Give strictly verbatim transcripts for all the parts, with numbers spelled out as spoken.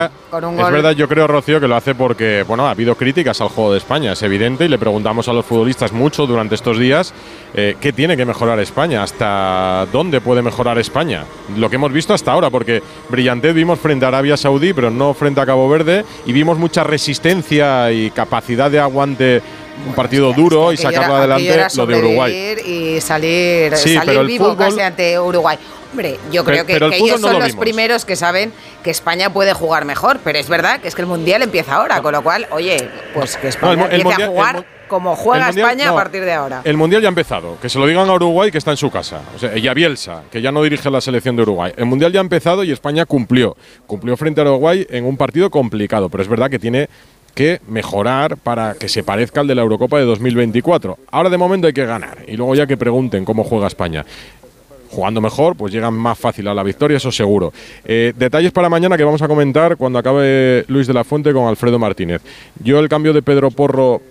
con un es gol. verdad, yo creo, Rocío, que lo hace porque, bueno, ha habido críticas al juego de España, es evidente, y le preguntamos a los futbolistas mucho durante estos días eh, qué tiene que mejorar España, hasta dónde puede mejorar España. Lo que hemos visto hasta ahora, porque brillantez vimos frente a Arabia Saudí, pero no frente a Cabo Verde, y vimos mucha resistencia y capacidad de aguante. Un partido Bueno, duro es que y sacarlo era, adelante, lo de Uruguay. Y salir, sí, salir pero el vivo fútbol, casi ante Uruguay. Hombre, yo creo pero, que, pero que ellos no son lo los vimos. primeros que saben que España puede jugar mejor, pero es verdad que es que el Mundial empieza ahora, no. Con lo cual, oye, pues que España no, el, el empiece mundial, a jugar el, como juega mundial, España no, a partir de ahora. El Mundial ya ha empezado, que se lo digan a Uruguay que está en su casa, o sea, y a Bielsa, que ya no dirige la selección de Uruguay. El Mundial ya ha empezado y España cumplió, cumplió frente a Uruguay en un partido complicado, pero es verdad que tiene que mejorar para que se parezca al de la Eurocopa de dos mil veinticuatro. Ahora de momento hay que ganar y luego ya que pregunten cómo juega España. Jugando mejor, pues llegan más fácil a la victoria, eso seguro. Eh, detalles para mañana que vamos a comentar cuando acabe Luis de la Fuente con Alfredo Martínez. Yo el cambio de Pedro Porro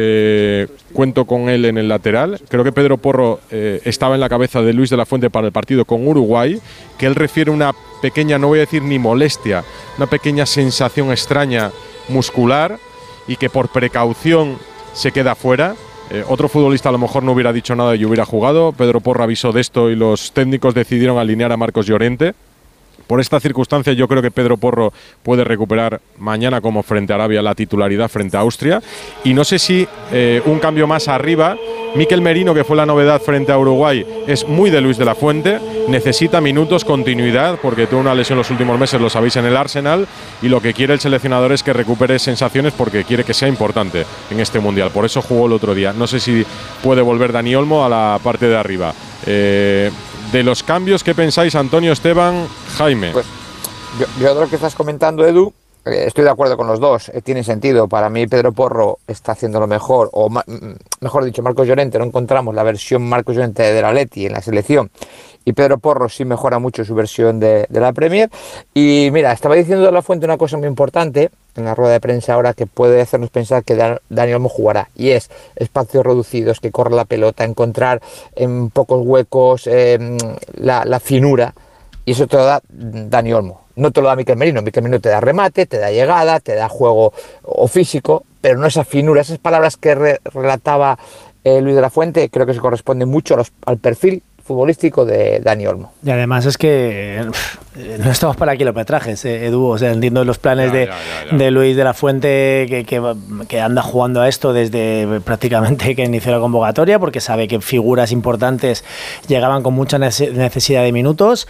eh, cuento con él en el lateral. Creo que Pedro Porro eh, estaba en la cabeza de Luis de la Fuente para el partido con Uruguay, que él refiere una pequeña, no voy a decir ni molestia, una pequeña sensación extraña muscular y que por precaución se queda fuera. Eh, otro futbolista a lo mejor no hubiera dicho nada y hubiera jugado. Pedro Porro avisó de esto y los técnicos decidieron alinear a Marcos Llorente. Por esta circunstancia yo creo que Pedro Porro puede recuperar mañana como frente a Arabia la titularidad frente a Austria. Y no sé si eh, un cambio más arriba. Mikel Merino, que fue la novedad frente a Uruguay, es muy de Luis de la Fuente, necesita minutos, continuidad, porque tuvo una lesión los últimos meses, lo sabéis, en el Arsenal, y lo que quiere el seleccionador es que recupere sensaciones porque quiere que sea importante en este Mundial. Por eso jugó el otro día. No sé si puede volver Dani Olmo a la parte de arriba. Eh, de los cambios, ¿qué pensáis, Antonio, Esteban, Jaime? Pues yo, yo de lo que estás comentando, Edu, eh, estoy de acuerdo con los dos, eh, tiene sentido. Para mí Pedro Porro está haciendo lo mejor, o ma mejor dicho, Marcos Llorente, no encontramos la versión Marcos Llorente del Atleti en la selección, y Pedro Porro sí mejora mucho su versión de, de la Premier. Y mira, estaba diciendo de la Fuente una cosa muy importante en la rueda de prensa ahora que puede hacernos pensar que Dani Olmo jugará, y es espacios reducidos, que corre la pelota, encontrar en pocos huecos eh, la, la finura, y eso te lo da Dani Olmo. No te lo da Mikel Merino. Mikel Merino te da remate, te da llegada, te da juego o físico, pero no esa finura. Esas palabras que re relataba eh, Luis de la Fuente creo que se corresponden mucho a los, al perfil futbolístico de Dani Olmo. Y además es que no estamos para kilometrajes, eh, Edu, o sea, entiendo los planes ya, de, ya, ya, ya. de Luis de la Fuente que, que, que anda jugando a esto desde prácticamente que inició la convocatoria, porque sabe que figuras importantes llegaban con mucha necesidad de minutos,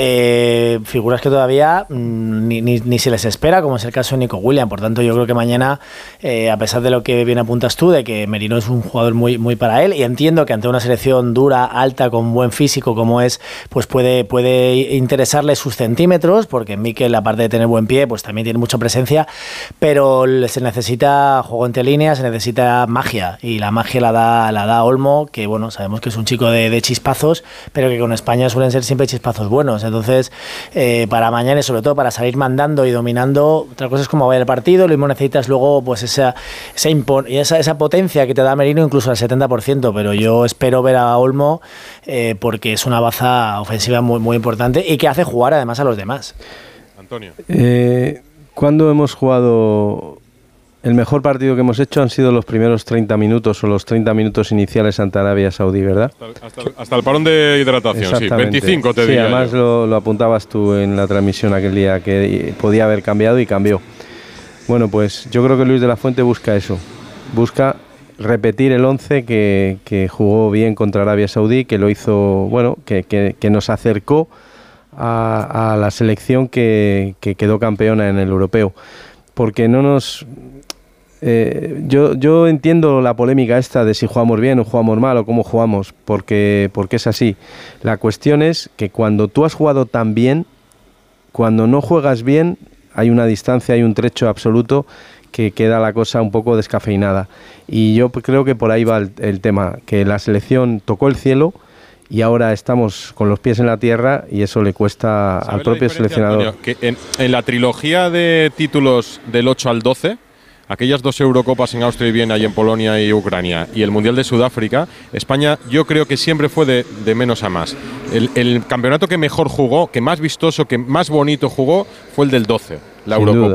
eh, figuras que todavía ni, ni, ni se les espera, como es el caso de Nico Williams. Por tanto, yo creo que mañana, eh, a pesar de lo que bien apuntas tú, de que Merino es un jugador muy, muy para él, y entiendo que ante una selección dura, alta, con buen físico como es, pues puede, puede interesarle sus centímetros, porque Mikel, aparte de tener buen pie, pues también tiene mucha presencia, pero se necesita juego entre líneas, se necesita magia, y la magia la da, la da Olmo, que bueno, sabemos que es un chico de, de chispazos, pero que con España suelen ser siempre chispazos buenos. Entonces, eh, para mañana y sobre todo para salir mandando y dominando, otra cosa es cómo vaya el partido, lo mismo necesitas luego pues esa, esa, esa, esa potencia que te da Merino, incluso al setenta por ciento, pero yo espero ver a Olmo eh, porque es una baza ofensiva muy, muy importante y que hace jugar además a los demás. Antonio. Eh, ¿Cuándo hemos jugado? El mejor partido que hemos hecho han sido los primeros treinta minutos o los treinta minutos iniciales ante Arabia Saudí, ¿verdad? Hasta, hasta, hasta el parón de hidratación, sí, veinticinco te sí, diría. Sí, además lo, lo apuntabas tú en la transmisión aquel día, que podía haber cambiado y cambió. Bueno, pues yo creo que Luis de la Fuente busca eso, busca repetir el once que, que jugó bien contra Arabia Saudí, que lo hizo, bueno, que, que, que nos acercó a, a la selección que, que quedó campeona en el europeo. Porque no nos... Eh, yo, yo entiendo la polémica esta de si jugamos bien o jugamos mal o cómo jugamos, porque, porque es así. La cuestión es que cuando tú has jugado tan bien, cuando no juegas bien, hay una distancia, hay un trecho absoluto que queda la cosa un poco descafeinada. Y yo creo que por ahí va el, el tema, que la selección tocó el cielo y ahora estamos con los pies en la tierra, y eso le cuesta al propio seleccionador. Antonio, que en, en la trilogía de títulos del ocho al doce, aquellas dos Eurocopas en Austria y Viena y en Polonia y Ucrania, y el Mundial de Sudáfrica, España yo creo que siempre fue de, de menos a más. El, el campeonato que mejor jugó, que más vistoso, que más bonito jugó, fue el del doce, la Sin Eurocopa.